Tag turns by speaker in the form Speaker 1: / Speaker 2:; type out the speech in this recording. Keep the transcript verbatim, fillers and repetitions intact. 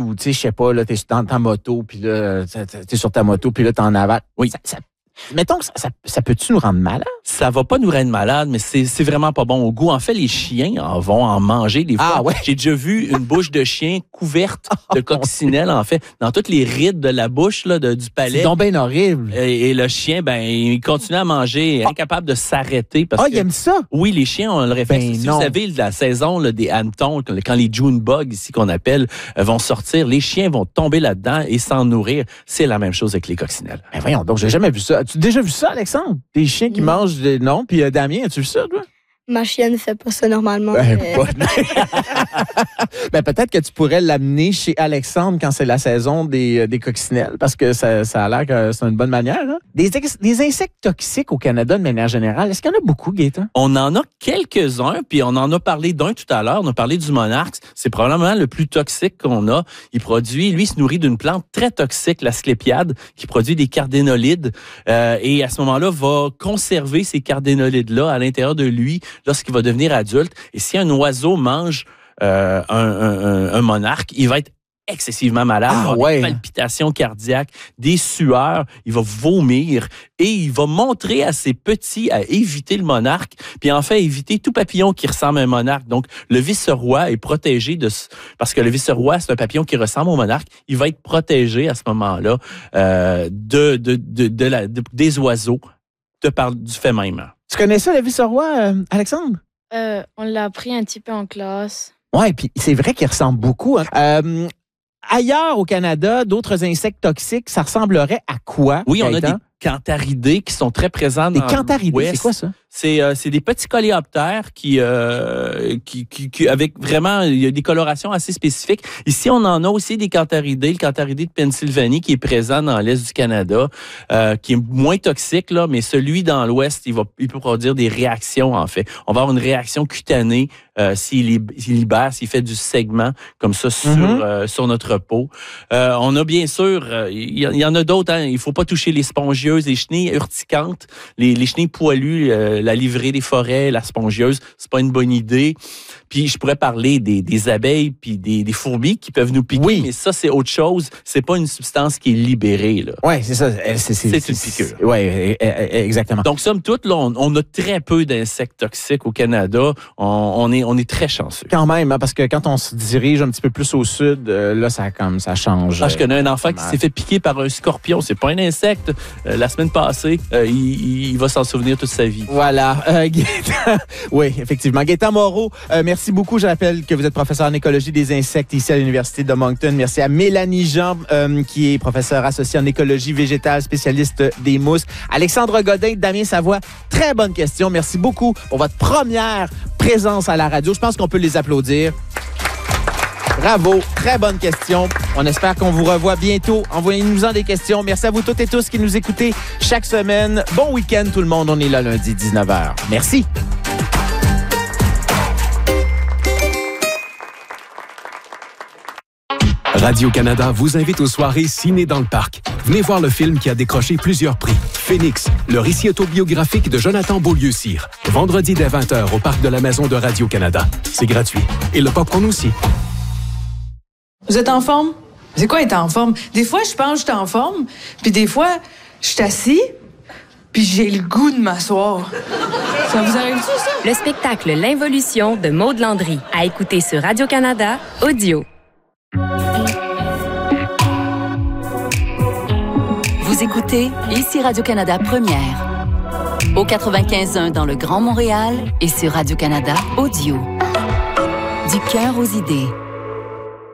Speaker 1: où, tu sais, je sais pas, là, t'es dans ta moto, puis là, t'es sur ta moto, puis là, t'en avales.
Speaker 2: Oui.
Speaker 1: Ça, ça, mettons que ça, ça, ça peut-tu nous rendre malades?
Speaker 2: Ça va pas nous rendre malades, mais c'est, c'est vraiment pas bon au goût. En fait, les chiens en vont en manger des fois.
Speaker 1: Ah, ouais.
Speaker 2: J'ai déjà vu une bouche de chien couverte de coccinelle, en fait, dans toutes les rides de la bouche là, de, du palais.
Speaker 1: C'est donc bien horrible.
Speaker 2: Et, et le chien, ben, il continue à manger, incapable de s'arrêter. Parce
Speaker 1: Ah,
Speaker 2: que,
Speaker 1: il aime ça?
Speaker 2: Oui, les chiens ont le réflexe.
Speaker 1: Ben
Speaker 2: si
Speaker 1: non.
Speaker 2: vous savez, la saison là, des hannetons, quand les June bugs, ici qu'on appelle, euh, vont sortir, les chiens vont tomber là-dedans et s'en nourrir. C'est la même chose avec les coccinelles.
Speaker 1: Ben voyons, donc j'ai jamais vu ça. As-tu déjà vu ça, Alexandre? Des chiens qui
Speaker 3: Oui.
Speaker 1: mangent des... Non, puis euh, Damien, as-tu vu ça, toi?
Speaker 3: Ma chienne ne fait pas ça normalement.
Speaker 1: Ben,
Speaker 3: mais-
Speaker 1: pas- ben, peut-être que tu pourrais l'amener chez Alexandre quand c'est la saison des, des coccinelles, parce que ça, ça a l'air que c'est une bonne manière. Hein? Des, ex- des insectes toxiques au Canada, de manière générale, est-ce qu'il y en a beaucoup, Gaëtan?
Speaker 2: On en a quelques-uns, puis on en a parlé d'un tout à l'heure. On a parlé du monarque. C'est probablement le plus toxique qu'on a. Il produit, lui, il se nourrit d'une plante très toxique, la sclépiade, qui produit des cardénolides. Euh, et à ce moment-là, va conserver ces cardénolides-là à l'intérieur de lui lorsqu'il va devenir adulte. Et si un oiseau mange euh, un, un, un monarque, il va être excessivement malade,
Speaker 1: Ah,
Speaker 2: il va avoir
Speaker 1: ouais.
Speaker 2: des palpitations cardiaques, des sueurs, il va vomir et il va montrer à ses petits à éviter le monarque, puis en fait éviter tout papillon qui ressemble à un monarque. Donc le vice-roi est protégé de ce... parce que le vice-roi c'est un papillon qui ressemble au monarque, il va être protégé à ce moment-là euh, de, de, de, de la, de, des oiseaux de par du fait même.
Speaker 1: Tu connais ça, le vice-roi, euh, Alexandre?
Speaker 4: Euh, on l'a appris un petit peu en classe.
Speaker 1: Oui, puis c'est vrai qu'il ressemble beaucoup. Hein. Euh, ailleurs au Canada, d'autres insectes toxiques, ça ressemblerait à quoi?
Speaker 2: Oui, on a
Speaker 1: Gaëtan?
Speaker 2: des cantharidés qui sont très présents
Speaker 1: Des
Speaker 2: dans
Speaker 1: cantharidés,
Speaker 2: l'Ouest.
Speaker 1: c'est quoi ça?
Speaker 2: C'est, euh, c'est des petits coléoptères qui, euh, qui, qui, qui, avec vraiment, il y a des colorations assez spécifiques. Ici, on en a aussi des cantharidés, le cantharidé de Pennsylvanie qui est présent dans l'Est du Canada, euh, qui est moins toxique, là, mais celui dans l'Ouest, il va, il peut produire des réactions, en fait. On va avoir une réaction cutanée euh, s'il, lib- s'il libère, s'il fait du segment comme ça sur,
Speaker 1: Mm-hmm.
Speaker 2: euh, sur notre peau. Euh, on a bien sûr, euh, il y, y en a d'autres, hein, il faut pas toucher les spongieuses, les chenilles urticantes, les, les chenilles poilues, euh, la livrée des forêts, la spongieuse, c'est pas une bonne idée. Puis je pourrais parler des, des abeilles puis des, des fourmis qui peuvent nous piquer,
Speaker 1: Oui.
Speaker 2: mais ça c'est autre chose. C'est pas une substance qui est libérée là.
Speaker 1: Oui, c'est ça. C'est,
Speaker 2: C'est une piqûre.
Speaker 1: Oui, exactement.
Speaker 2: Donc somme toute, là, on, on a très peu d'insectes toxiques au Canada. On, on est on est très chanceux.
Speaker 1: Quand même, hein, parce que quand on se dirige un petit peu plus au sud, euh, là, ça comme ça change.
Speaker 2: Ah, je connais un enfant qui
Speaker 1: mal.
Speaker 2: s'est fait piquer par un scorpion. C'est pas un insecte. Euh, la semaine passée, euh, il, il va s'en souvenir toute sa vie.
Speaker 1: Voilà. Euh, Gaëtan, oui, effectivement. Gaëtan Moreau, euh, merci beaucoup. Je rappelle que vous êtes professeur en écologie des insectes ici à l'Université de Moncton. Merci à Mélanie Jean, euh, qui est professeure associée en écologie végétale, spécialiste des mousses. Alexandre Godin, Damien Savoie, très bonne question. Merci beaucoup pour votre première présence à la radio. Je pense qu'on peut les applaudir. Bravo, très bonne question. On espère qu'on vous revoit bientôt. Envoyez-nous-en des questions. Merci à vous toutes et tous qui nous écoutez chaque semaine. Bon week-end tout le monde. On est là lundi dix-neuf heures. Merci.
Speaker 5: Radio-Canada vous invite aux soirées Ciné dans le Parc. Venez voir le film qui a décroché plusieurs prix. Phoenix, le récit autobiographique de Jonathan Beaulieu-Cyr. Vendredi dès vingt heures au Parc de la Maison de Radio-Canada. C'est gratuit. Et le popcorn aussi.
Speaker 6: Vous êtes en forme? C'est quoi être en forme? Des fois, je pense que je suis en forme, puis des fois, je suis assis, puis j'ai le goût de m'asseoir. Ça vous arrive-tu, ça?
Speaker 7: Le spectacle L'Involution de Maud Landry. À écouter sur Radio-Canada, audio.
Speaker 8: Vous écoutez ici Radio-Canada Première. Au quatre-vingt-quinze point un dans le Grand Montréal et sur Radio-Canada Audio. Du cœur aux idées.